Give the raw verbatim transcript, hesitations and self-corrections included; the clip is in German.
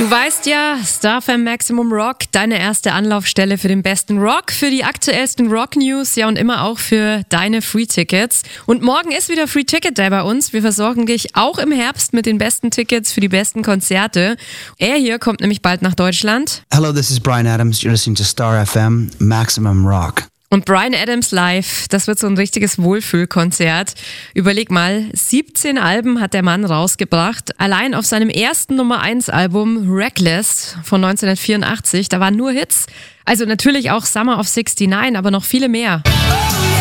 Du weißt ja, StarFM Maximum Rock, deine erste Anlaufstelle für den besten Rock, für die aktuellsten Rock-News, ja und immer auch für deine Free-Tickets. Und morgen ist wieder Free-Ticket Day bei uns. Wir versorgen dich auch im Herbst mit den besten Tickets für die besten Konzerte. Er hier kommt nämlich bald nach Deutschland. Hello, this is Bryan Adams. You're listening to Star F M Maximum Rock. Und Bryan Adams live, das wird so ein richtiges Wohlfühlkonzert. Überleg mal, siebzehn Alben hat der Mann rausgebracht. Allein auf seinem ersten Nummer eins Album Reckless von neunzehnhundertvierundachtzig, da waren nur Hits. Also natürlich auch Summer of sixty-nine, aber noch viele mehr.